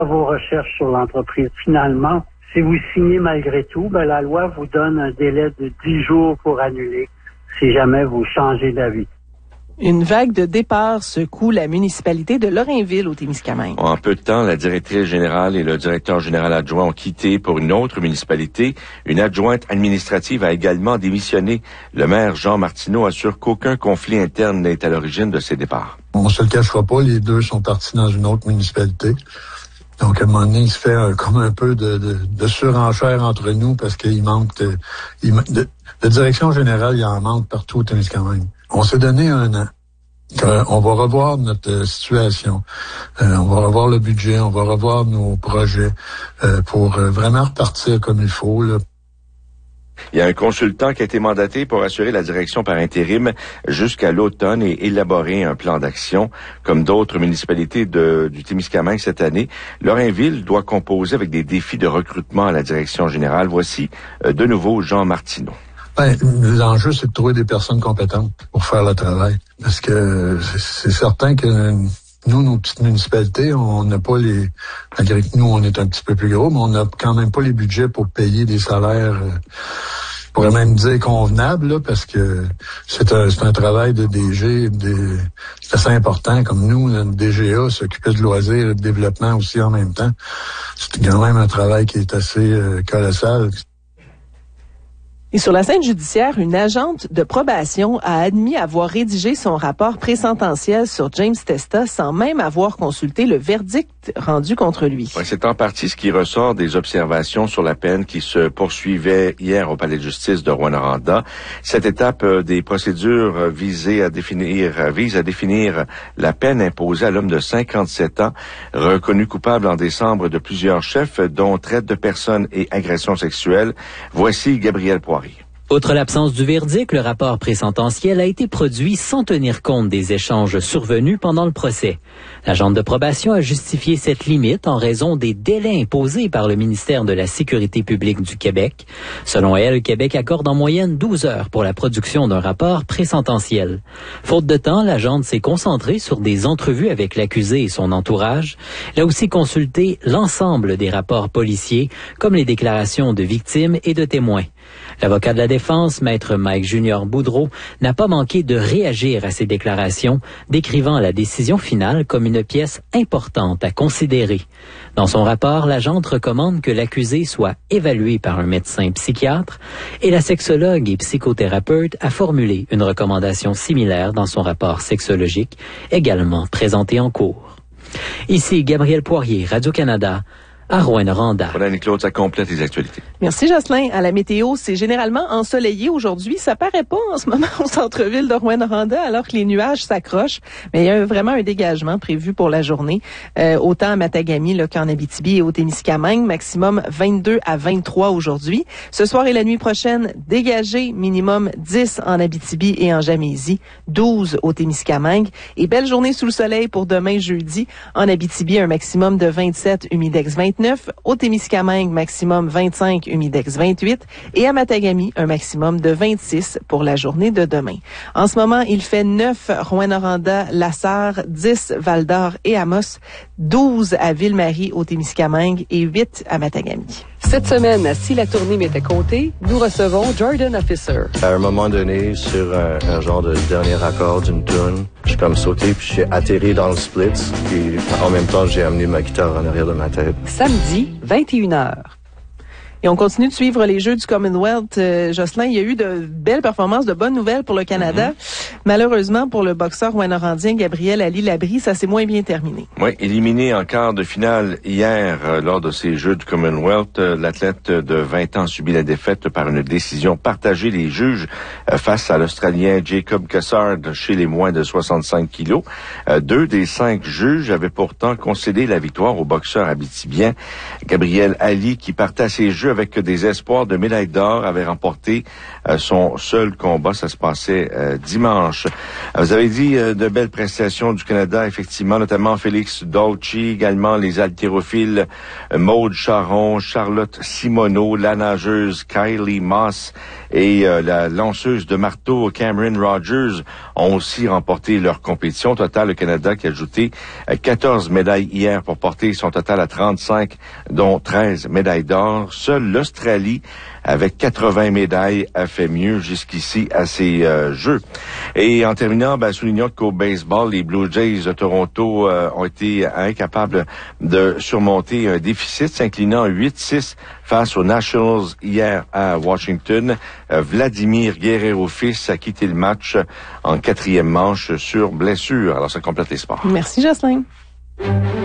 vos recherches sur l'entreprise. Finalement, si vous signez malgré tout, la loi vous donne un délai de 10 jours pour annuler si jamais vous changez d'avis. Une vague de départ secoue la municipalité de Lorrainville au Témiscamingue. En peu de temps, la directrice générale et le directeur général adjoint ont quitté pour une autre municipalité. Une adjointe administrative a également démissionné. Le maire Jean Martineau assure qu'aucun conflit interne n'est à l'origine de ces départs. On se le cachera pas, les deux sont partis dans une autre municipalité. Donc, à un moment donné, il se fait comme un peu de surenchère entre nous parce qu'il manque de direction générale, il en manque partout au Témiscamingue. On s'est donné 1 an. On va revoir notre situation. On va revoir le budget, on va revoir nos projets pour vraiment repartir comme il faut, là. Il y a un consultant qui a été mandaté pour assurer la direction par intérim jusqu'à l'automne et élaborer un plan d'action. Comme d'autres municipalités du Témiscamingue cette année, Lorrainville doit composer avec des défis de recrutement à la direction générale. Voici de nouveau Jean Martineau. L'enjeu, c'est de trouver des personnes compétentes pour faire le travail. Parce que c'est certain que nous, nos petites municipalités, on n'a pas malgré que nous, on est un petit peu plus gros, mais on n'a quand même pas les budgets pour payer des salaires, je pourrais même dire convenables, là, parce que c'est un travail de DG, c'est assez important, comme nous, notre DGA s'occupait de loisirs et de développement aussi en même temps. C'est quand même un travail qui est assez colossal. Et sur la scène judiciaire, une agente de probation a admis avoir rédigé son rapport présententiel sur James Testa sans même avoir consulté le verdict rendu contre lui. Ouais, c'est en partie ce qui ressort des observations sur la peine qui se poursuivait hier au Palais de justice de Rouyn-Noranda. Cette étape des procédures vise à définir la peine imposée à l'homme de 57 ans, reconnu coupable en décembre de plusieurs chefs, dont traite de personnes et agressions sexuelles. Voici Gabriel Poirier. Outre l'absence du verdict, le rapport présententiel a été produit sans tenir compte des échanges survenus pendant le procès. L'agente de probation a justifié cette limite en raison des délais imposés par le ministère de la Sécurité publique du Québec. Selon elle, le Québec accorde en moyenne 12 heures pour la production d'un rapport présententiel. Faute de temps, l'agente s'est concentrée sur des entrevues avec l'accusé et son entourage. Elle a aussi consulté l'ensemble des rapports policiers, comme les déclarations de victimes et de témoins. L'avocat de la défense, maître Mike Junior Boudreau, n'a pas manqué de réagir à ces déclarations, décrivant la décision finale comme une pièce importante à considérer. Dans son rapport, l'agente recommande que l'accusé soit évalué par un médecin psychiatre et la sexologue et psychothérapeute a formulé une recommandation similaire dans son rapport sexologique, également présenté en cours. Ici Gabriel Poirier, Radio-Canada, à Rouyn-Noranda. Voilà, Annie-Claude, ça complète les actualités. Merci, Jocelyn. À la météo, c'est généralement ensoleillé aujourd'hui. Ça paraît pas en ce moment au centre-ville de Rouyn-Noranda, alors que les nuages s'accrochent. Mais il y a vraiment un dégagement prévu pour la journée. Autant à Matagami qu'en Abitibi et au Témiscamingue. Maximum 22 à 23 aujourd'hui. Ce soir et la nuit prochaine, dégagé, minimum 10 en Abitibi et en Gamésie, 12 au Témiscamingue. Et belle journée sous le soleil pour demain jeudi. En Abitibi, un maximum de 27, humidex 29. Au Témiscamingue, maximum 25, humidex 28. Et à Matagami, un maximum de 26 pour la journée de demain. En ce moment, il fait 9 Rouyn-Noranda, Lassar, 10 Val-d'Or et Amos, 12 à Ville-Marie au Témiscamingue et 8 à Matagami. Cette semaine, à Si la tournée m'était comptée, nous recevons Jordan Officer. À un moment donné, sur un genre de dernier accord d'une tune, j'ai comme sauté puis j'ai atterri dans le split. Puis en même temps, j'ai amené ma guitare en arrière de ma tête. Samedi, 21h. Et on continue de suivre les Jeux du Commonwealth. Jocelyn, il y a eu de belles performances, de bonnes nouvelles pour le Canada. Malheureusement, pour le boxeur rouyn-norandien Gabriel Ali-Labrie, ça s'est moins bien terminé. Oui, éliminé en quart de finale hier lors de ces Jeux du Commonwealth, l'athlète de 20 ans subit la défaite par une décision partagée des juges face à l'Australien Jacob Cassard chez les moins de 65 kilos. 2 des 5 juges avaient pourtant concédé la victoire au boxeur abitibien Gabriel Ali qui partait à ces Jeux avec des espoirs de médaille d'or avait remporté son seul combat. Ça se passait dimanche. Vous avez dit de belles prestations du Canada, effectivement, notamment Félix Dolce, également les haltérophiles Maude Charron, Charlotte Simoneau, la nageuse Kylie Moss et la lanceuse de marteau Cameron Rogers ont aussi remporté leur compétition. Au total, le Canada qui a ajouté 14 médailles hier pour porter son total à 35, dont 13 médailles d'or. Seule l'Australie, avec 80 médailles, a fait mieux jusqu'ici à ces Jeux. Et en terminant, soulignons qu'au baseball, les Blue Jays de Toronto ont été incapables de surmonter un déficit, s'inclinant 8-6 face aux Nationals hier à Washington. Vladimir Guerrero-Fils a quitté le match en 4e manche sur blessure. Alors, ça complète les sports. Merci, Jocelyn.